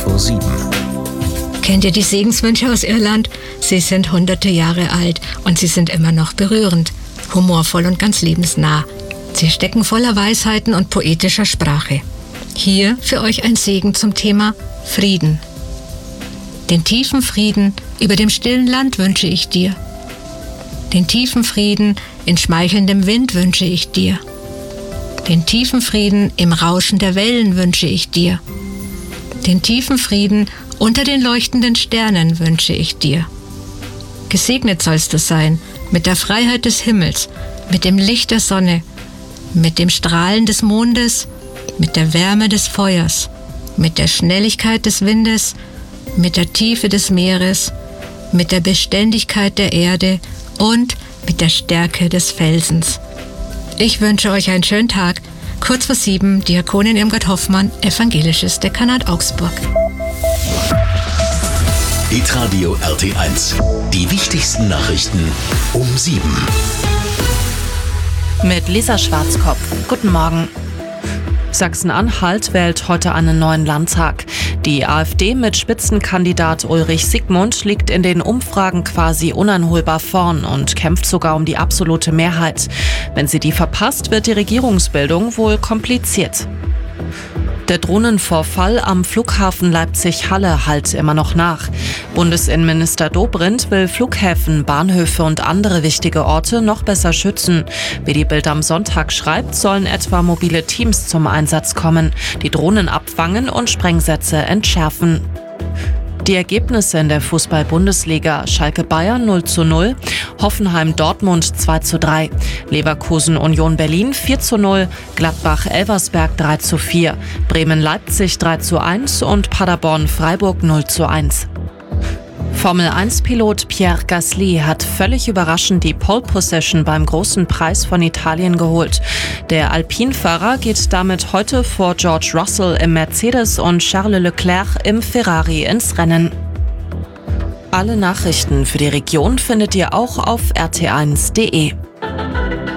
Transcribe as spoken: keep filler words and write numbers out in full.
vor sieben. Kennt ihr die Segenswünsche aus Irland? Sie sind hunderte Jahre alt und sie sind immer noch berührend, humorvoll und ganz lebensnah. Sie stecken voller Weisheiten und poetischer Sprache. Hier für euch ein Segen zum Thema Frieden. Den tiefen Frieden über dem stillen Land wünsche ich dir. Den tiefen Frieden in schmeichelndem Wind wünsche ich dir. Den tiefen Frieden im Rauschen der Wellen wünsche ich dir. Den tiefen Frieden unter den leuchtenden Sternen wünsche ich dir. Gesegnet sollst du sein mit der Freiheit des Himmels, mit dem Licht der Sonne, mit dem Strahlen des Mondes, mit der Wärme des Feuers, mit der Schnelligkeit des Windes, mit der Tiefe des Meeres, mit der Beständigkeit der Erde und mit der Stärke des Felsens. Ich wünsche euch einen schönen Tag. Kurz vor sieben, Diakonin Irmgard Hoffmann, Evangelisches Dekanat Augsburg. Hitradio R T eins. Die wichtigsten Nachrichten um sieben. Mit Lisa Schwarzkopf. Guten Morgen. Sachsen-Anhalt wählt heute einen neuen Landtag. Die AfD mit Spitzenkandidat Ulrich Siegmund liegt in den Umfragen quasi uneinholbar vorn und kämpft sogar um die absolute Mehrheit. Wenn sie die verpasst, wird die Regierungsbildung wohl kompliziert. Der Drohnenvorfall am Flughafen Leipzig-Halle hallt immer noch nach. Bundesinnenminister Dobrindt will Flughäfen, Bahnhöfe und andere wichtige Orte noch besser schützen. Wie die Bild am Sonntag schreibt, sollen etwa mobile Teams zum Einsatz kommen, die Drohnen abfangen und Sprengsätze entschärfen. Die Ergebnisse in der Fußball-Bundesliga: Schalke Bayern null zu null, Hoffenheim Dortmund zwei zu drei, Leverkusen Union Berlin vier zu null, Gladbach Elversberg drei zu vier, Bremen Leipzig drei zu eins und Paderborn Freiburg null zu eins. Formel eins Pilot Pierre Gasly hat völlig überraschend die Pole Position beim Großen Preis von Italien geholt. Der Alpine-Fahrer geht damit heute vor George Russell im Mercedes und Charles Leclerc im Ferrari ins Rennen. Alle Nachrichten für die Region findet ihr auch auf r t eins punkt d e.